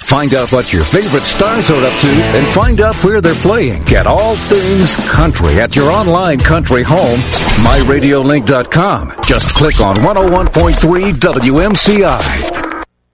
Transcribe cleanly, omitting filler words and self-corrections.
Find out what your favorite stars are up to and find out where they're playing. Get all things country at your online country home, myradiolink.com. Just click on 101.3 WMCI.